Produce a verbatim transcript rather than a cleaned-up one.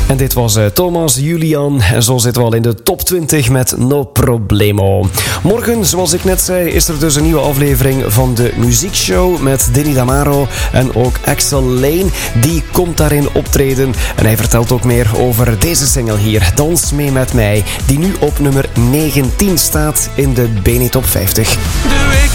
En dit was uh, Thomas Julian. En zo zitten we al in de top twintig met No Problemo. Morgen, zoals ik net zei, is er dus een nieuwe aflevering van de muziekshow met Denny Damaro en ook Axel Lane. Die komt daarin optreden. En hij vertelt ook meer over deze single hier, Dans mee met mij, die nu op nummer negentien staat in de B N E Top vijftig. De week